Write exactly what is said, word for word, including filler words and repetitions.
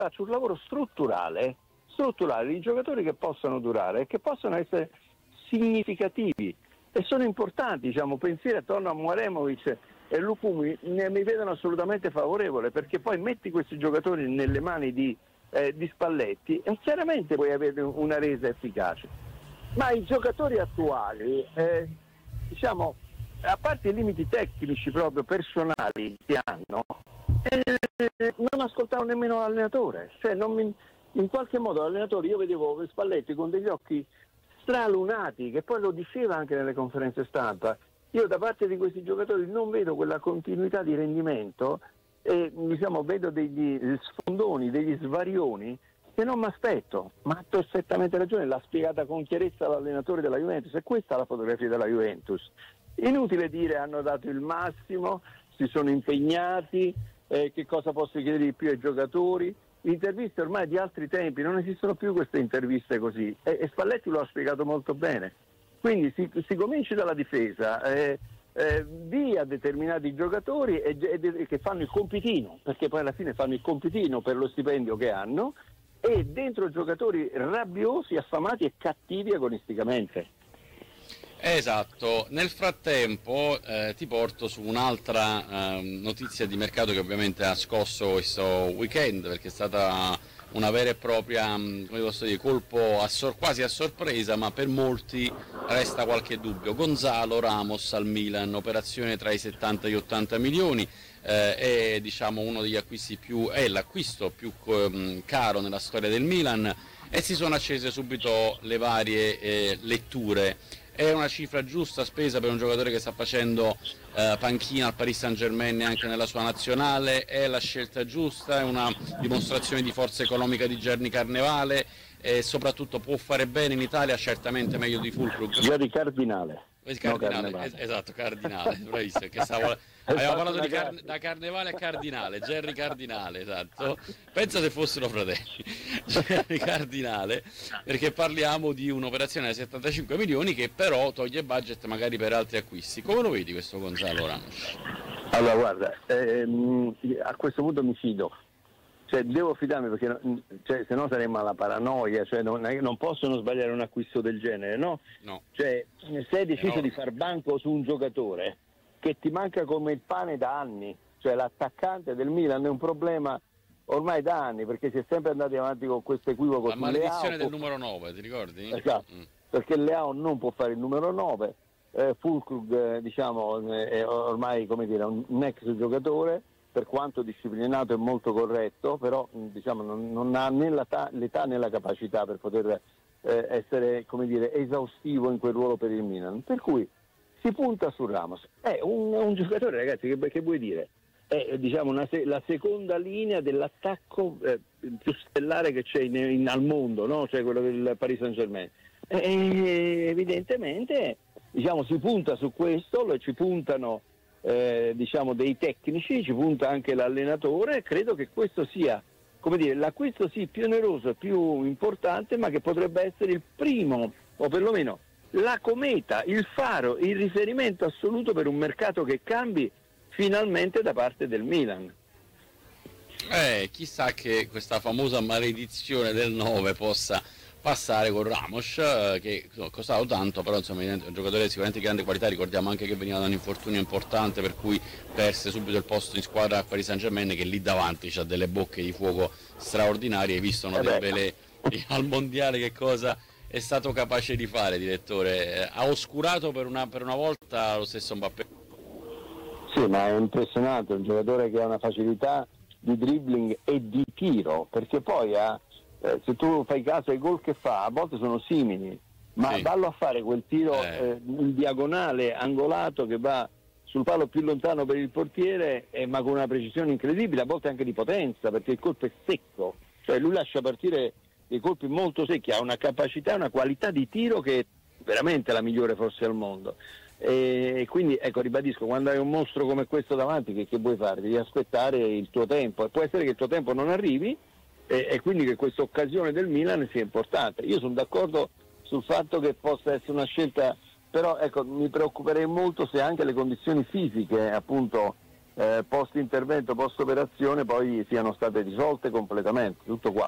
faccio un lavoro strutturale, strutturale di giocatori che possano durare e che possano essere significativi e sono importanti, diciamo, pensieri attorno a Mouaremovic e Lukumi mi, mi vedono assolutamente favorevole, perché poi metti questi giocatori nelle mani di, eh, di Spalletti e chiaramente puoi avere una resa efficace. Ma i giocatori attuali, eh, diciamo, a parte i limiti tecnici proprio personali che hanno, eh, non ascoltavo nemmeno l'allenatore, cioè non mi, in qualche modo l'allenatore, io vedevo Spalletti con degli occhi stralunati, che poi lo diceva anche nelle conferenze stampa, io da parte di questi giocatori non vedo quella continuità di rendimento e diciamo vedo degli sfondoni, degli svarioni che non mi aspetto, ma ha perfettamente ragione, l'ha spiegata con chiarezza l'allenatore della Juventus e questa è la fotografia della Juventus. Inutile dire hanno dato il massimo, si sono impegnati, eh, che cosa posso chiedere di più ai giocatori. Interviste ormai di altri tempi, non esistono più queste interviste così e, e Spalletti lo ha spiegato molto bene. Quindi si, si cominci dalla difesa, eh, eh, via determinati giocatori e, e, che fanno il compitino, perché poi alla fine fanno il compitino per lo stipendio che hanno, e dentro giocatori rabbiosi, affamati e cattivi agonisticamente. Esatto, nel frattempo eh, ti porto su un'altra eh, notizia di mercato che ovviamente ha scosso questo weekend, perché è stata una vera e propria, come posso dire, colpo a sor- quasi a sorpresa, ma per molti resta qualche dubbio. Gonzalo Ramos al Milan, operazione tra i settanta e gli ottanta milioni, eh, è diciamo uno degli acquisti più, è l'acquisto più um, caro nella storia del Milan, e si sono accese subito le varie eh, letture. È una cifra giusta spesa per un giocatore che sta facendo eh, panchina al Paris Saint-Germain e anche nella sua nazionale? È la scelta giusta? È una dimostrazione di forza economica di Gianni Carnevale? E soprattutto può fare bene in Italia? Certamente meglio di Füllkrug. Io di Cardinale. Il Cardinale, no, es- esatto, Cardinale, bravissimo, che stavo... abbiamo parlato di car- da Carnevale a Cardinale, Gerry Cardinale, esatto, pensa se fossero fratelli, Gerry Cardinale, perché parliamo di un'operazione da settantacinque milioni che però toglie budget magari per altri acquisti. Come lo vedi questo Gonzalo Ramos? Allora guarda, ehm, a questo punto mi fido. Cioè, devo fidarmi perché cioè, se no saremmo alla paranoia, cioè, non, non possono sbagliare un acquisto del genere, no? No. Cioè, se hai deciso no. di far banco su un giocatore che ti manca come il pane da anni, cioè l'attaccante del Milan è un problema ormai da anni, perché si è sempre andati avanti con questo equivoco. La maledizione del numero nove, ti ricordi? Esatto, mm. perché Leao non può fare il numero nove, eh, Füllkrug eh, diciamo, è ormai come dire, un, un ex giocatore, per quanto disciplinato e molto corretto, però diciamo, non, non ha né l'età, l'età né la capacità per poter eh, essere come dire, esaustivo in quel ruolo per il Milan. Per cui si punta su Ramos. È un, un giocatore, ragazzi, che, che vuoi dire? È diciamo, una, la seconda linea dell'attacco eh, più stellare che c'è in, in, al mondo, no? Cioè quello del Paris Saint-Germain. E, evidentemente diciamo, si punta su questo, lo, ci puntano Eh, diciamo dei tecnici, ci punta anche l'allenatore. Credo che questo sia, come dire, l'acquisto sì più oneroso e più importante, ma che potrebbe essere il primo, o perlomeno la cometa, il faro, il riferimento assoluto per un mercato che cambi finalmente da parte del Milan. Eh, chissà che questa famosa maledizione del nove possa passare con Ramos, eh, che ha costato tanto, però insomma è un giocatore sicuramente di grande qualità. Ricordiamo anche che veniva da un infortunio importante, per cui perse subito il posto in squadra a Paris Saint-Germain, che lì davanti c'ha delle bocche di fuoco straordinarie. Hai visto no, eh delle, al mondiale che cosa è stato capace di fare, direttore? Ha oscurato per una, per una volta lo stesso Mbappé. Sì, ma è impressionante, un giocatore che ha una facilità di dribbling e di tiro, perché poi ha Eh, se tu fai caso ai gol che fa, a volte sono simili, ma sì. vallo a fare quel tiro eh. Eh, in diagonale, angolato, che va sul palo più lontano per il portiere, eh, ma con una precisione incredibile, a volte anche di potenza, perché il colpo è secco, cioè lui lascia partire dei colpi molto secchi, ha una capacità, una qualità di tiro che è veramente la migliore forse al mondo. E quindi ecco, ribadisco, quando hai un mostro come questo davanti, che, che vuoi fare? Devi aspettare il tuo tempo, e può essere che il tuo tempo non arrivi, e quindi che questa occasione del Milan sia importante. Io sono d'accordo sul fatto che possa essere una scelta, però ecco, mi preoccuperei molto se anche le condizioni fisiche appunto eh, post intervento, post operazione poi siano state risolte completamente, tutto qua.